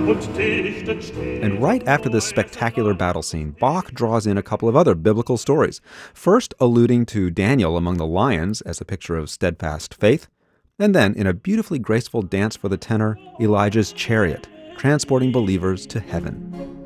And right after this spectacular battle scene, Bach draws in a couple of other biblical stories. First, alluding to Daniel among the lions as a picture of steadfast faith. And then, in a beautifully graceful dance for the tenor, Elijah's chariot, transporting believers to heaven.